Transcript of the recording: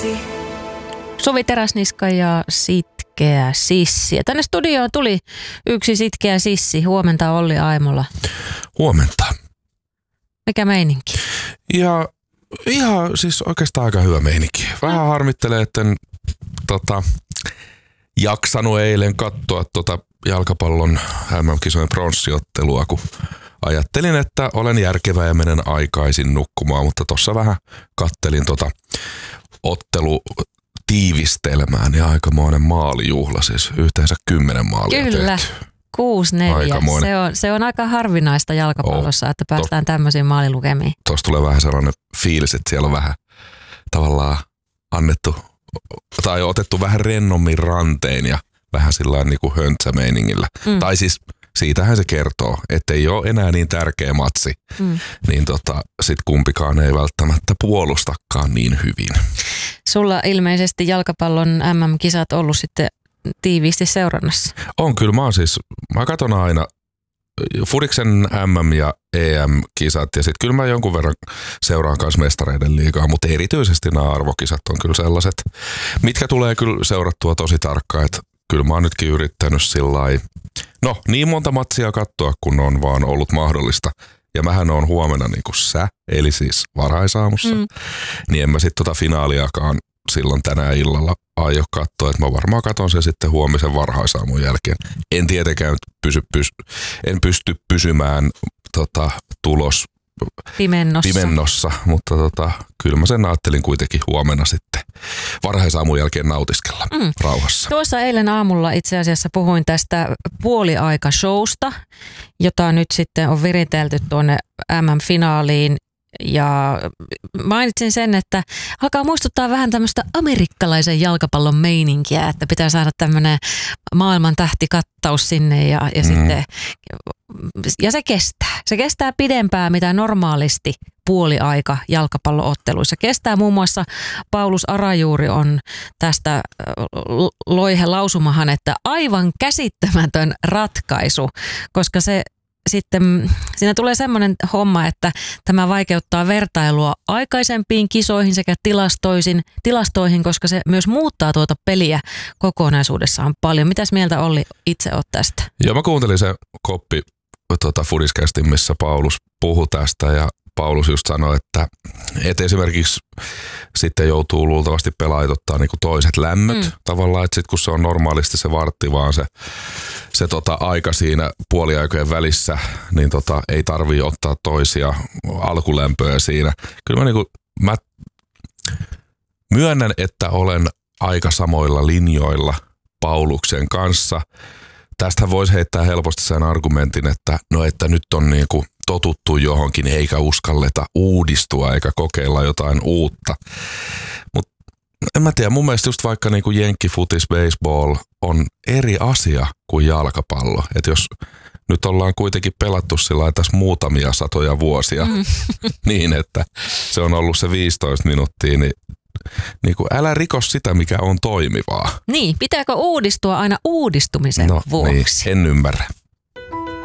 Suvi Teräsniska ja Sitkeä Sissi. Ja tänne studioon tuli yksi Sitkeä Sissi. Huomenta Olli Aimola. Huomenta. Mikä meininki? Ja ihan siis oikeastaan aika hyvä meininki. Vähän harmittelee, etten jaksanut eilen katsoa jalkapallon MM-kisojen pronssiottelua, kun ajattelin, että olen järkevä ja menen aikaisin nukkumaan, mutta tuossa vähän kattelin ottelutiivistelmään ja aikamoinen maalijuhla, siis yhteensä 10 maalia Kyllä. tehty. 6-4. Aikamoinen. Se on aika harvinaista jalkapallossa, että päästään tämmöisiin maalilukemiin. Tuossa tulee vähän sellainen fiilis, että siellä on vähän tavallaan annettu tai otettu vähän rennommin ranteen ja vähän sillain niin kuin höntsämeiningillä. Tai siis siitähän se kertoo, että ei ole enää niin tärkeä matsi, niin sit kumpikaan ei välttämättä puolustakaan niin hyvin. Sulla ilmeisesti jalkapallon MM-kisat ollut sitten tiiviisti seurannassa. On kyllä, mä katson aina Fudiksen MM- ja EM-kisat ja sitten kyllä mä jonkun verran seuraan kanssa mestareiden liigaa, mutta erityisesti nämä arvokisat on kyllä sellaiset, mitkä tulee kyllä seurattua tosi tarkkaan, että kyllä mä oon nytkin yrittänyt sillai, niin monta matsia katsoa, kun on vaan ollut mahdollista. Ja mähän on huomenna niin kuin sä, eli siis varhaisaamussa, niin en mä sitten finaaliakaan silloin tänään illalla aio katsoa, että mä varmaan katson sen sitten huomisen varhaisaamun jälkeen. En tietenkään en pysty pysymään tulos pimennossa, mutta kyllä mä sen ajattelin kuitenkin huomenna sitten varhaisaamun jälkeen nautiskella rauhassa. Tuossa eilen aamulla itse asiassa puhuin tästä puoliaikashowsta, jota nyt sitten on viritelty tuonne MM-finaaliin. Ja mainitsin sen, että alkaa muistuttaa vähän tämmöistä amerikkalaisen jalkapallon meininkiä, että pitää saada tämmöinen maailman tähtikattaus sinne ja sitten ja se kestää. Se kestää pidempään, mitä normaalisti puoliaika jalkapallootteluissa kestää. Muun muassa Paulus Arajuuri on tästä loihe lausumahan, että aivan käsittämätön ratkaisu, koska se sitten siinä tulee semmoinen homma, että tämä vaikeuttaa vertailua aikaisempiin kisoihin sekä tilastoihin, koska se myös muuttaa tuota peliä kokonaisuudessaan paljon. Mitäs mieltä Olli itse oot tästä? Joo, mä kuuntelin se koppi Fudiscastin, missä Paulus puhui tästä ja Paulus just sanoi, että esimerkiksi sitten joutuu luultavasti pelaajat ottaa niinku toiset lämmöt tavallaan, että sitten kun se on normaalisti se vartti vaan se aika siinä puoliaikojen välissä, niin ei tarvii ottaa toisia alkulämpöjä siinä. Kyllä mä myönnän, että olen aika samoilla linjoilla Pauluksen kanssa. Tästä voisi heittää helposti sen argumentin, että nyt on niinku totuttu johonkin eikä uskalleta uudistua eikä kokeilla jotain uutta. Mutta en mä tiedä, mun mielestä just vaikka niinku jenkkifutis, baseball on eri asia kuin jalkapallo. Että jos nyt ollaan kuitenkin pelattu sillä tässä muutamia satoja vuosia niin, että se on ollut se 15 minuuttia, niin kuin älä riko sitä, mikä on toimivaa. Niin, pitääkö uudistua aina uudistumisen vuoksi? Niin, en ymmärrä.